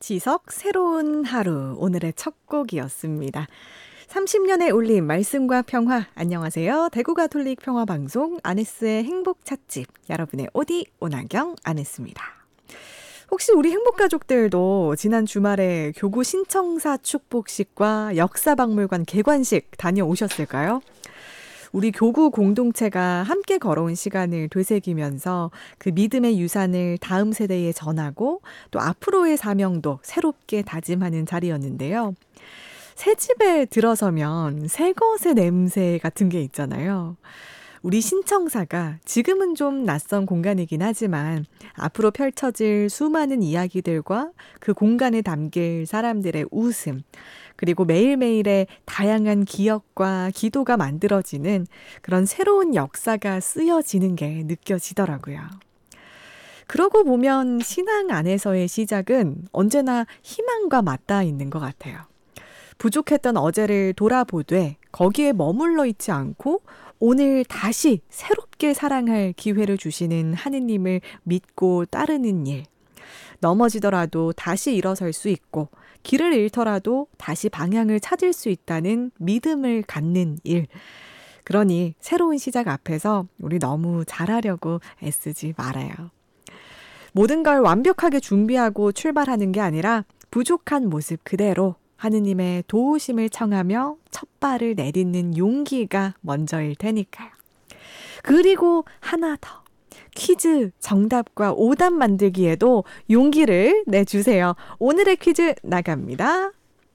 지석 새로운 하루 오늘의 첫 곡이었습니다. 30년의 울림 말씀과 평화. 안녕하세요. 대구 가톨릭 평화방송 아네스의 행복 찻집 여러분의 오디 오나경 아네스입니다. 혹시 우리 행복가족들도 지난 주말에 교구 신청사 축복식과 역사박물관 개관식 다녀오셨을까요? 우리 교구 공동체가 함께 걸어온 시간을 되새기면서 그 믿음의 유산을 다음 세대에 전하고 또 앞으로의 사명도 새롭게 다짐하는 자리였는데요. 새 집에 들어서면 새 것의 냄새 같은 게 있잖아요. 우리 신청사가 지금은 좀 낯선 공간이긴 하지만 앞으로 펼쳐질 수많은 이야기들과 그 공간에 담길 사람들의 웃음, 그리고 매일매일의 다양한 기억과 기도가 만들어지는 그런 새로운 역사가 쓰여지는 게 느껴지더라고요. 그러고 보면 신앙 안에서의 시작은 언제나 희망과 맞닿아 있는 것 같아요. 부족했던 어제를 돌아보되 거기에 머물러 있지 않고 오늘 다시 새롭게 사랑할 기회를 주시는 하느님을 믿고 따르는 일. 넘어지더라도 다시 일어설 수 있고 길을 잃더라도 다시 방향을 찾을 수 있다는 믿음을 갖는 일. 그러니 새로운 시작 앞에서 우리 너무 잘하려고 애쓰지 말아요. 모든 걸 완벽하게 준비하고 출발하는 게 아니라 부족한 모습 그대로 하느님의 도우심을 청하며 첫 발을 내딛는 용기가 먼저일 테니까요. 그리고 하나 더. 퀴즈 정답과 오답 만들기에도 용기를 내주세요. 오늘의 퀴즈 나갑니다.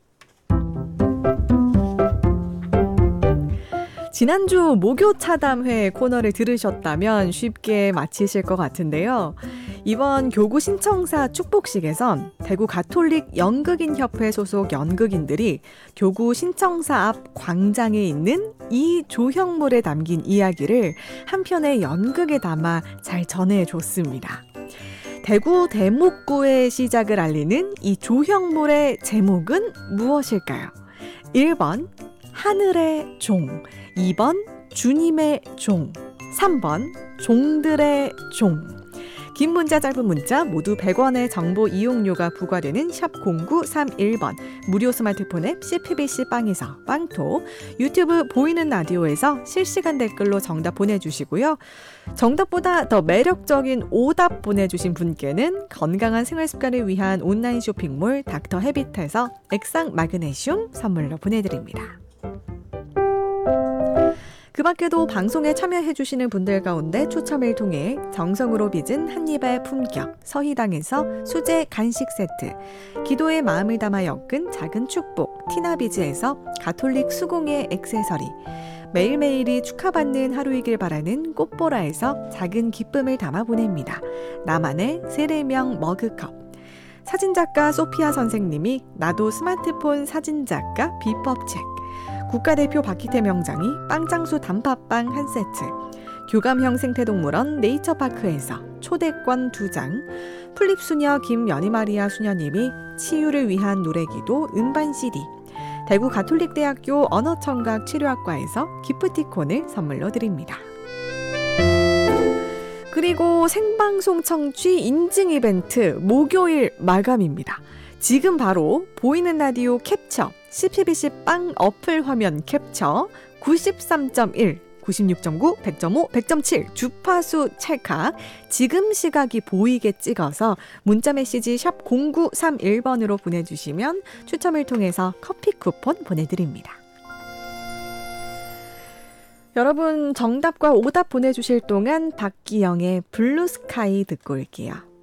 지난주 목요차담회 코너를 들으셨다면 쉽게 맞히실 것 같은데요. 이번 교구 신청사 축복식에선 대구 가톨릭 연극인협회 소속 연극인들이 교구 신청사 앞 광장에 있는 이 조형물에 담긴 이야기를 한 편의 연극에 담아 잘 전해줬습니다. 대구 대목구의 시작을 알리는 이 조형물의 제목은 무엇일까요? 1번 하늘의 종, 2번 주님의 종, 3번 종들의 종. 긴 문자 짧은 문자 모두 100원의 정보 이용료가 부과되는 샵 0931번 무료 스마트폰 앱 CPBC 빵에서 빵토 유튜브 보이는 라디오에서 실시간 댓글로 정답 보내주시고요. 정답보다 더 매력적인 오답 보내주신 분께는 건강한 생활습관을 위한 온라인 쇼핑몰 닥터 헤비트에서 액상 마그네슘 선물로 보내드립니다. 그 밖에도 방송에 참여해주시는 분들 가운데 추첨을 통해 정성으로 빚은 한입의 품격, 서희당에서 수제 간식 세트, 기도의 마음을 담아 엮은 작은 축복, 티나비즈에서 가톨릭 수공예 액세서리, 매일매일이 축하받는 하루이길 바라는 꽃보라에서 작은 기쁨을 담아 보냅니다. 나만의 세례명 머그컵, 사진작가 소피아 선생님이 나도 스마트폰 사진작가 비법책, 국가대표 박희태 명장이 빵장수 단팥빵 한 세트, 교감형 생태동물원 네이처파크에서 초대권 2장, 플립수녀 김연희마리아 수녀님이 치유를 위한 노래기도 음반 CD, 대구 가톨릭대학교 언어청각 치료학과에서 기프티콘을 선물로 드립니다. 그리고 생방송 청취 인증 이벤트 목요일 마감입니다. 지금 바로 보이는 라디오 캡처, CPBC 빵 어플 화면 캡처 93.1, 96.9, 100.5, 100.7 주파수 찰칵 지금 시각이 보이게 찍어서 문자메시지 샵 0931번으로 보내주시면 추첨을 통해서 커피 쿠폰 보내드립니다. 여러분 정답과 오답 보내주실 동안 박기영의 블루스카이 듣고 올게요.